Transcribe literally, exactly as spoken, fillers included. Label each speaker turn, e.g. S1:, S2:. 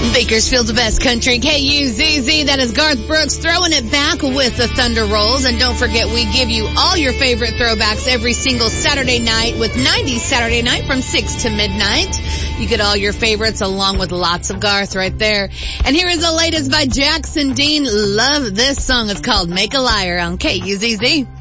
S1: Bakersfield's best country, K U Z Z. That is Garth Brooks throwing it back with the Thunder Rolls. And don't forget, we give you all your favorite throwbacks every single Saturday night with nineties Saturday Night from six to midnight. You get all your favorites along with lots of Garth right there. And here is the latest by Jackson Dean. Love this song. It's called Make a Liar on K U Z Z.